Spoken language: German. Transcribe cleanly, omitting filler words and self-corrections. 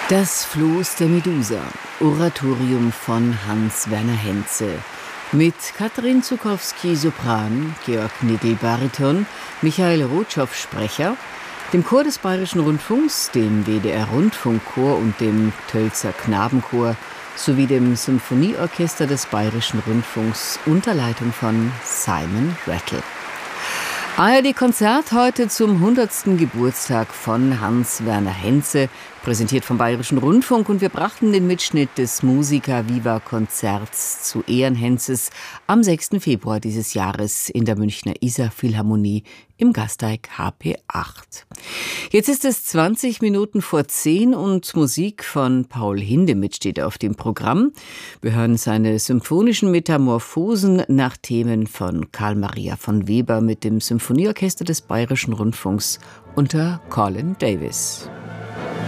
Das Floß der Medusa, Oratorium von Hans-Werner Henze. Mit Katrin Zuckowski Sopran, Georg Nigl Bariton, Michael Rotschow Sprecher, dem Chor des Bayerischen Rundfunks, dem WDR Rundfunkchor und dem Tölzer Knabenchor sowie dem Symphonieorchester des Bayerischen Rundfunks unter Leitung von Simon Rattle. ARD-Konzert heute zum 100. Geburtstag von Hans-Werner Henze, präsentiert vom Bayerischen Rundfunk, und wir brachten den Mitschnitt des Musica-Viva-Konzerts zu Ehren Henzes am 6. Februar dieses Jahres in der Münchner Isar-Philharmonie im Gasteig HP 8. Jetzt ist es 20 Minuten vor 10 und Musik von Paul Hindemith steht auf dem Programm. Wir hören seine symphonischen Metamorphosen nach Themen von Carl Maria von Weber mit dem Symphonieorchester des Bayerischen Rundfunks unter Colin Davis.